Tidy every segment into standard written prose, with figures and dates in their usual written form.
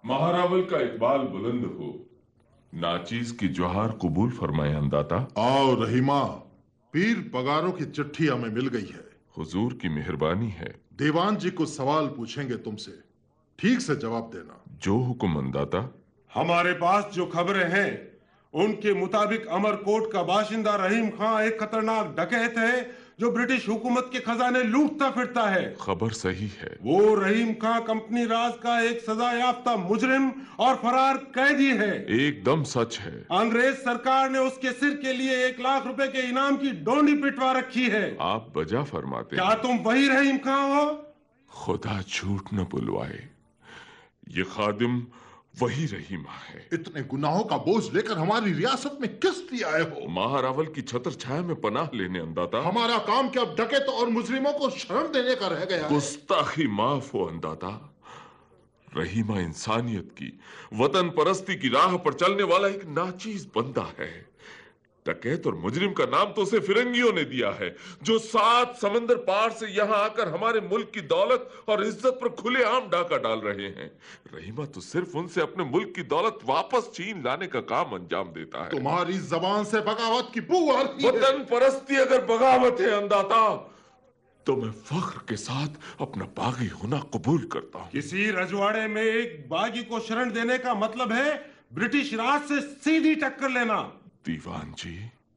महारावल का इकबाल बुलंद हो, नाचीज की जोहार कबूल फरमाए अंदाता। आओ रहीमा, पीर पगारों की चिट्ठी हमें मिल गई है। हुजूर की मेहरबानी है। दीवान जी कुछ सवाल पूछेंगे तुमसे, ठीक से जवाब देना। जो हुक्म अंदाता। हमारे पास जो खबरें हैं उनके मुताबिक अमरकोट का बाशिंदा रहीम खां एक खतरनाक डकैत है जो ब्रिटिश हुकूमत के खजाने लूटता फिरता है। खबर सही है। वो रहीम खां कंपनी राज का एक सजा याफ्ता मुजरिम और फरार कैदी है। एकदम सच है। अंग्रेज सरकार ने उसके सिर के लिए 1 लाख रुपए के इनाम की डोंडी पिटवा रखी है। आप बजा फरमाते क्या तुम वही रहीम खां हो? खुदा झूठ न बुलवाए, ये खादिम वही रहीमा है। इतने गुनाहों का बोझ लेकर हमारी रियासत में किस लिए आए हो? महारावल की छत्र छाया में पनाह लेने अंदाता। हमारा काम क्या डकैत और मुजरिमों को शर्म देने का रह गया है? गुस्ताखी माफ हो अंदाता। रहीमा इंसानियत की, वतन परस्ती की राह पर चलने वाला एक नाचीज बंदा है। डकैत और मुजरिम का नाम तो उसे फिरंगियों ने दिया है, जो 7 समंदर पार से यहाँ आकर हमारे मुल्क की दौलत और इज्जत पर खुलेआम डाका डाल रहे हैं। रहीमा तो सिर्फ उनसे अपने मुल्क की दौलत वापस छीन लाने का काम अंजाम देता है। तुम्हारी जबान से बगावत की बू आ रही है। वतन परस्ती अगर बगावत है अंदाता, तो मैं फख्र के साथ अपना बागी होना कबूल करता हूँ। किसी रजवाड़े में एक बागी को शरण देने का मतलब है ब्रिटिश राज से सीधी टक्कर लेना। दीवान जी,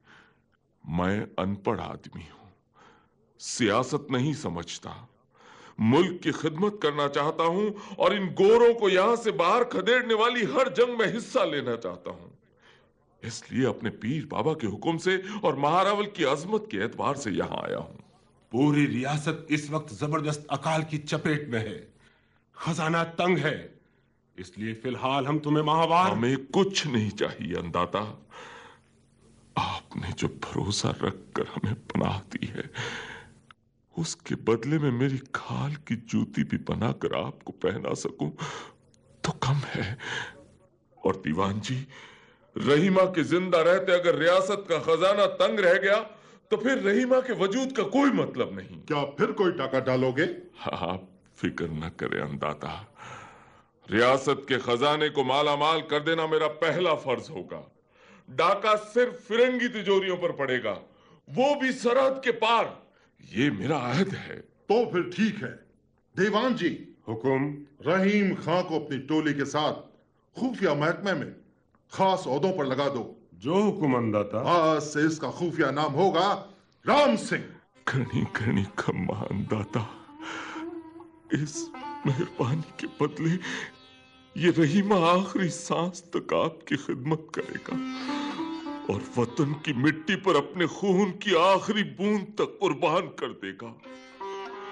मैं अनपढ़ आदमी हूं, सियासत नहीं समझता, मुल्क की खिदमत करना चाहता हूं और इन गोरों को यहां से बाहर खदेड़ने वाली हर जंग में हिस्सा लेना चाहता हूं। इसलिए अपने पीर बाबा के हुक्म से और महारावल की अजमत के एतबार से यहां आया हूं। पूरी रियासत इस वक्त जबरदस्त अकाल की चपेट में है, खजाना तंग है, इसलिए फिलहाल हम तुम्हें माहवार। हमें कुछ नहीं चाहिए अंदाता। आपने जो भरोसा रखकर हमें पनाह दी है, उसके बदले में मेरी खाल की जूती भी बनाकर आपको पहना सकूं तो कम है। और दीवान जी, रहीमा के जिंदा रहते अगर रियासत का खजाना तंग रह गया तो फिर रहीमा के वजूद का कोई मतलब नहीं। क्या फिर कोई टाका डालोगे? आप फिक्र न करें अंदाता, रियासत के खजाने को मालामाल कर देना मेरा पहला फर्ज होगा। डाका सिर्फ फिरंगी तिजोरियों पर पड़ेगा, वो भी सरहद के पार। ये मेरा अहद है। तो फिर ठीक है। दीवान जी, हुकुम। रहीम खां को अपनी टोली के साथ खुफिया महकमे में खास ओहदों पर लगा दो। जो हुकुम अंदाता। आज से इसका खुफिया नाम होगा राम सिंह। घनी घनी खम्मा अंदाता, इस मेहरबानी के बदले ये रहीमा आखिरी सांस तक आपकी खिदमत करेगा और वतन की मिट्टी पर अपने खून की आखिरी बूंद तक कुर्बान कर देगा।